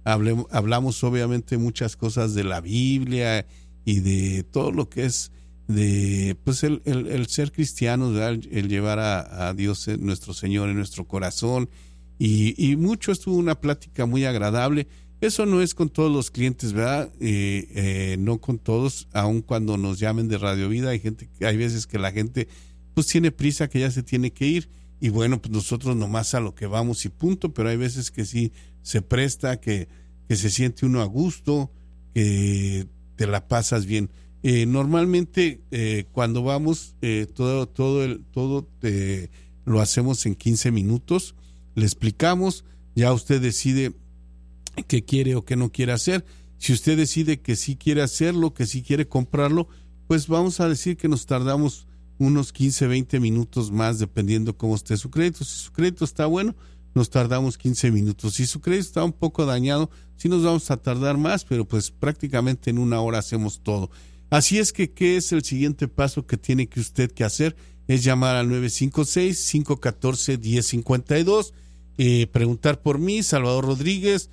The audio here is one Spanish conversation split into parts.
hablamos obviamente muchas cosas de la Biblia y de todo lo que es de pues el ser cristianos, ¿verdad? El llevar a Dios nuestro Señor en nuestro corazón y mucho. Estuvo una plática muy agradable. Eso no es con todos los clientes, ¿verdad? No con todos, aun cuando nos llamen de Radio Vida. Hay veces que la gente pues tiene prisa, que ya se tiene que ir, y bueno, pues nosotros nomás a lo que vamos y punto. Pero hay veces que sí se presta, que se siente uno a gusto, que te la pasas bien. Normalmente cuando vamos todo lo hacemos en 15 minutos, le explicamos, ya usted decide qué quiere o qué no quiere hacer. Si usted decide que sí quiere hacerlo, que sí quiere comprarlo, pues vamos a decir que nos tardamos unos 15, 20 minutos más, dependiendo cómo esté su crédito. Si su crédito está bueno, nos tardamos 15 minutos. Si su crédito está un poco dañado, sí nos vamos a tardar más, pero pues prácticamente en una hora hacemos todo. Así es que, ¿qué es el siguiente paso que tiene que usted que hacer? Es llamar al 956-514-1052, preguntar por mí, Salvador Rodríguez.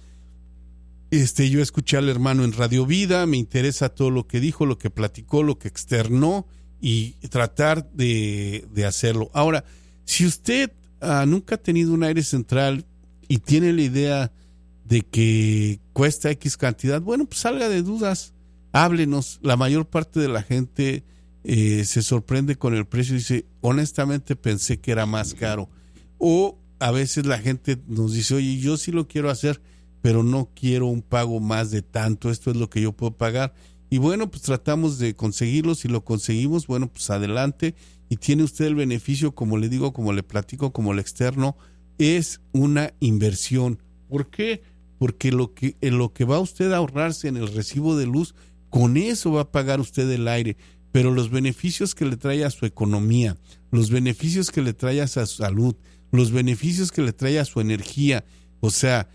Yo escuché al hermano en Radio Vida, me interesa todo lo que dijo, lo que platicó, lo que externó, y tratar de hacerlo. Ahora, si usted nunca ha tenido un aire central y tiene la idea de que cuesta X cantidad, bueno, pues salga de dudas, háblenos. La mayor parte de la gente se sorprende con el precio y dice, honestamente pensé que era más caro. O a veces la gente nos dice, oye, yo sí lo quiero hacer, pero no quiero un pago más de tanto, esto es lo que yo puedo pagar. Y bueno, pues tratamos de conseguirlo. Si lo conseguimos, bueno, pues adelante, y tiene usted el beneficio, como le digo, como le platico, como el externo, es una inversión. ¿Por qué? Porque lo que va usted a ahorrarse en el recibo de luz, con eso va a pagar usted el aire. Pero los beneficios que le trae a su economía, los beneficios que le trae a su salud, los beneficios que le trae a su energía, o sea,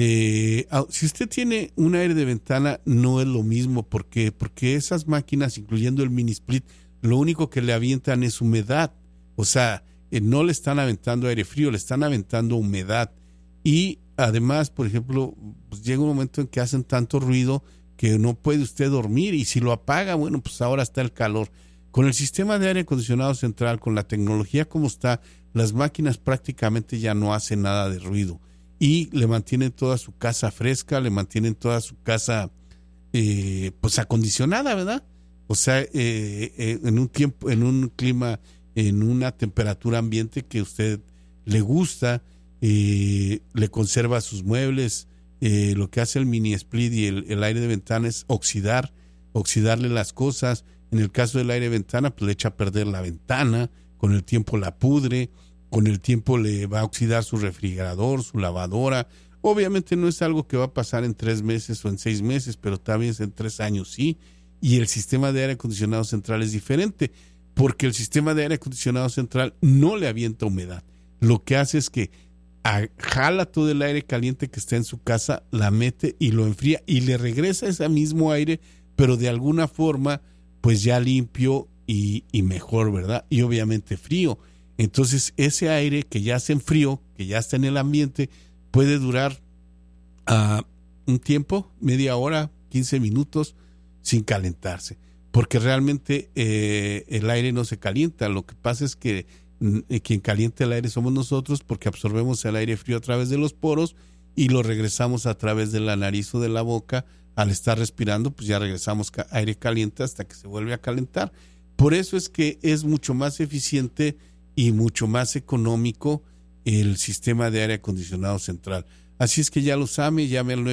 si usted tiene un aire de ventana, no es lo mismo. ¿Por qué? Porque esas máquinas, incluyendo el mini split, lo único que le avientan es humedad. O sea, no le están aventando aire frío, le están aventando humedad. Y además, por ejemplo, pues llega un momento en que hacen tanto ruido que no puede usted dormir, y si lo apaga, bueno, pues ahora está el calor. Con el sistema de aire acondicionado central, con la tecnología como está, las máquinas prácticamente ya no hacen nada de ruido. Y le mantienen toda su casa fresca, le mantienen toda su casa pues acondicionada, ¿verdad? O sea, en un tiempo, en un clima, en una temperatura ambiente que a usted le gusta, le conserva sus muebles. Lo que hace el mini split y el aire de ventana es oxidarle las cosas. En el caso del aire de ventana, pues le echa a perder la ventana, con el tiempo la pudre. Con el tiempo le va a oxidar su refrigerador, su lavadora. Obviamente no es algo que va a pasar en 3 meses o en 6 meses, pero también en 3 años sí. Y el sistema de aire acondicionado central es diferente, porque el sistema de aire acondicionado central no le avienta humedad. Lo que hace es que jala todo el aire caliente que está en su casa, la mete y lo enfría, y le regresa ese mismo aire, pero de alguna forma pues ya limpio y mejor, ¿verdad? Y obviamente frío. Entonces ese aire que ya se enfrió, que ya está en el ambiente, puede durar un tiempo, media hora, 15 minutos, sin calentarse. Porque realmente el aire no se calienta. Lo que pasa es que quien calienta el aire somos nosotros, porque absorbemos el aire frío a través de los poros y lo regresamos a través de la nariz o de la boca. Al estar respirando, pues ya regresamos aire caliente hasta que se vuelve a calentar. Por eso es que es mucho más eficiente y mucho más económico el sistema de aire acondicionado central. Así es que ya lo sabe, llame al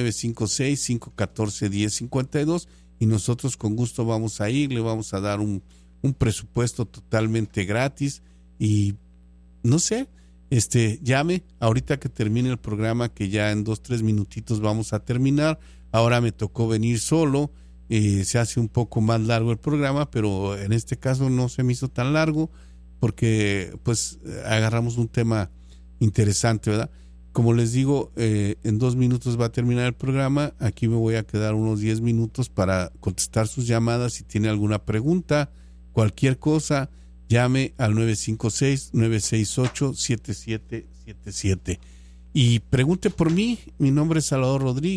956-514-1052 y nosotros con gusto vamos a ir, le vamos a dar un presupuesto totalmente gratis. Y no sé, llame ahorita que termine el programa, que ya en 2-3 minutitos vamos a terminar. Ahora me tocó venir solo, se hace un poco más largo el programa, pero en este caso no se me hizo tan largo, porque pues agarramos un tema interesante, ¿verdad? Como les digo, en 2 minutos va a terminar el programa. Aquí me voy a quedar unos 10 minutos para contestar sus llamadas. Si tiene alguna pregunta, cualquier cosa, llame al 956-968-7777 y pregunte por mí. Mi nombre es Salvador Rodríguez.